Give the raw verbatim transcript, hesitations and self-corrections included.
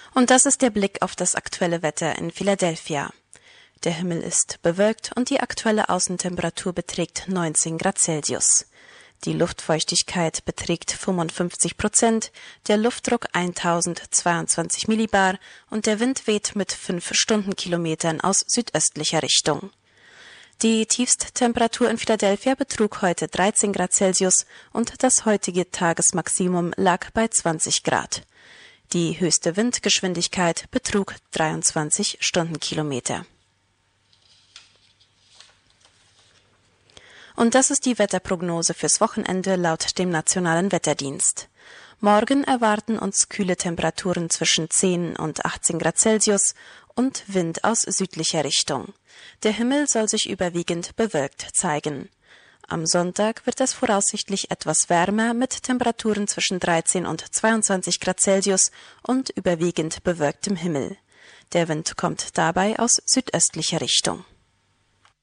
Und das ist der Blick auf das aktuelle Wetter in Philadelphia. Der Himmel ist bewölkt und die aktuelle Außentemperatur beträgt neunzehn Grad Celsius. Die Luftfeuchtigkeit beträgt fünfundfünfzig Prozent, der Luftdruck tausendzweiundzwanzig Millibar und der Wind weht mit fünf Stundenkilometern aus südöstlicher Richtung. Die Tiefsttemperatur in Philadelphia betrug heute dreizehn Grad Celsius und das heutige Tagesmaximum lag bei zwanzig Grad. Die höchste Windgeschwindigkeit betrug dreiundzwanzig Stundenkilometer. Und das ist die Wetterprognose fürs Wochenende laut dem Nationalen Wetterdienst. Morgen erwarten uns kühle Temperaturen zwischen zehn und achtzehn Grad Celsius und Wind aus südlicher Richtung. Der Himmel soll sich überwiegend bewölkt zeigen. Am Sonntag wird es voraussichtlich etwas wärmer mit Temperaturen zwischen dreizehn und zweiundzwanzig Grad Celsius und überwiegend bewölktem Himmel. Der Wind kommt dabei aus südöstlicher Richtung.